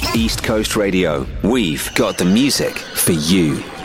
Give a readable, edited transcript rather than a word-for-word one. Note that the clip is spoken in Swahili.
East Coast Radio. We've got the music for you.